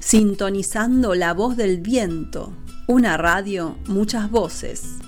Sintonizando la voz del viento, una radio, muchas voces.